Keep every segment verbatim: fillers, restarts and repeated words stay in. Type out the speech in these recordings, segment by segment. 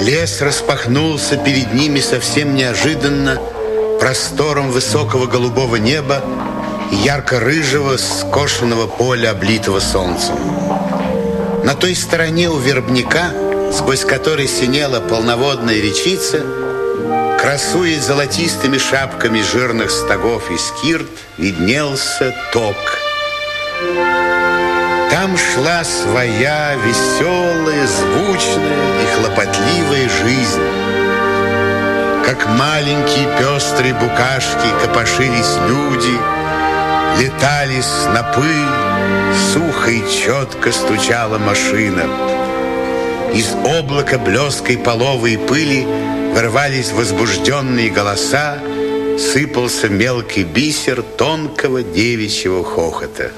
Лес распахнулся перед ними совсем неожиданно, простором высокого голубого неба и ярко-рыжего скошенного поля, облитого солнцем. На той стороне у вербняка, сквозь который синела полноводная речица, красуясь золотистыми шапками жирных стогов и скирт, виднелся ток. Там шла своя веселая, звучная и хлопотливая жизнь. Как маленькие пестрые букашки копошились люди, летали снопы, сухо и четко стучала машина. Из облака блеской половой пыли вырвались возбужденные голоса, сыпался мелкий бисер тонкого девичьего хохота.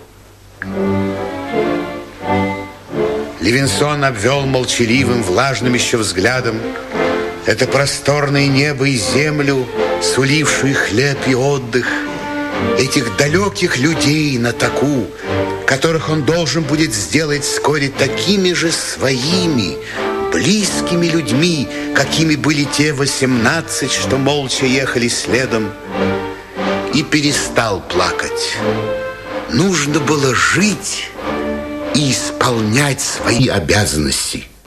Левинсон обвел молчаливым, влажным еще взглядом это просторное небо и землю, сулившую хлеб и отдых, этих далеких людей на таку, которых он должен будет сделать вскоре такими же своими, близкими людьми, какими были те восемнадцать, что молча ехали следом, и перестал плакать. Нужно было жить и исполнять свои обязанности.